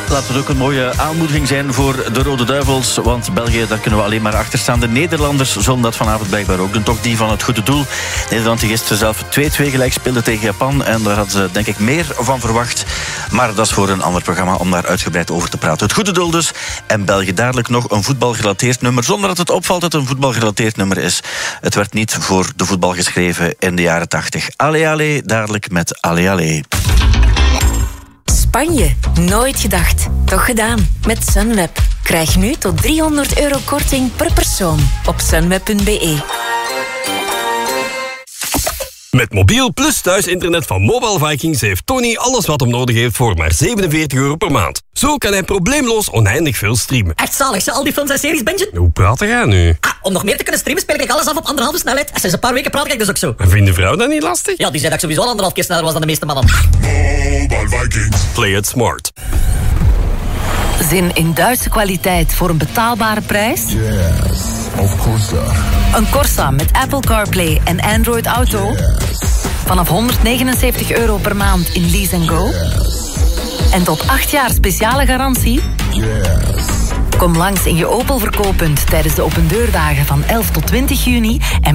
Laat het ook een mooie aanmoediging zijn voor de Rode Duivels. Want België, daar kunnen we alleen maar achter staan. De Nederlanders zullen dat vanavond blijkbaar ook doen. Toch die van het goede doel. Nederland die gisteren zelf 2-2 gelijk speelde tegen Japan. En daar hadden ze denk ik meer van verwacht. Maar dat is voor een ander programma om daar uitgebreid over te praten. Het goede doel dus. En België dadelijk nog een voetbalgerelateerd nummer. Zonder dat het opvalt dat het een voetbalgerelateerd nummer is. Het werd niet voor de voetbal geschreven in de jaren 80. Allee, allee, dadelijk met Allee, allee. Spanje. Nooit gedacht. Toch gedaan. Met Sunweb. Krijg nu tot €300 korting per persoon op sunweb.be. Met mobiel plus thuisinternet van Mobile Vikings heeft Tony alles wat hem nodig heeft voor maar €47 per maand. Zo kan hij probleemloos oneindig veel streamen. Echt zalig, al die films en series, Benjen. Hoe praat jij nu? Om nog meer te kunnen streamen speel ik alles af op 1,5 snelheid. En sinds een paar weken praat ik dus ook zo. En vindt de vrouw dat niet lastig? Ja, die zei dat ik sowieso al 1,5 keer sneller was dan de meeste mannen. Mobile Vikings. Play it smart. Zin in Duitse kwaliteit voor een betaalbare prijs? Yes, of course. Een Corsa met Apple CarPlay en Android Auto? Yes. Vanaf €199 per maand in Lease & Go? En tot 8 jaar speciale garantie? Yes. Kom langs in je Opel verkooppunt tijdens de opendeurdagen van 11 tot 20 juni en